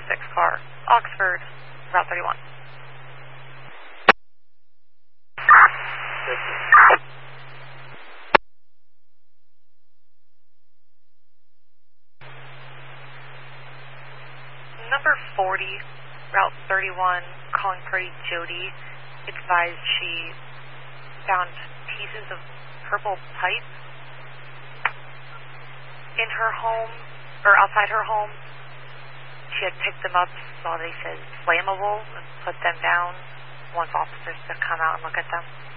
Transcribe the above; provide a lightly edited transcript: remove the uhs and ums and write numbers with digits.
car, Oxford, Route 31. Number 40, Route 31, calling party Jody. Advised she found pieces of purple pipe in her home, or outside her home. She had picked them up, saw they said flammable, and put them down. Wants officers to come out and look at them.